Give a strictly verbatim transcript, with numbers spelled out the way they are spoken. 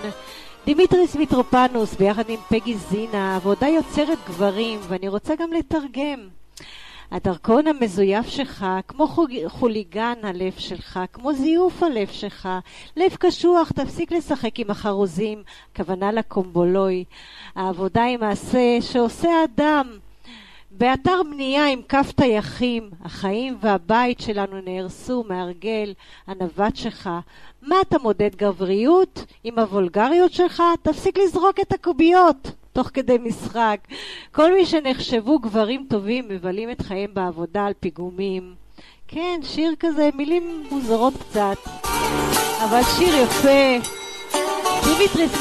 דימיטריס מיטרופנוס ביחד עם פגי זינה, העבודה יוצרת גברים, ואני רוצה גם לתרגם. הדרכון המזויף שלך, כמו חוליגן הלב שלך, כמו זיוף הלב שלך, לב קשוח, תפסיק לשחק עם החרוזים, כוונה לקומבולוי. העבודה היא מעשה שעושה אדם. באתר בנייה עם כף טייחים, החיים והבית שלנו נהרסו מהרגל הנווט שלך. מה אתה מודד גבריות עם הוולגריות שלך? תפסיק לזרוק את הקוביות תוך כדי משחק. כל מי שנחשבו גברים טובים מבלים את חיים בעבודה על פיגומים. כן, שיר כזה, מילים מוזרות קצת, אבל שיר יפה. דימיטריס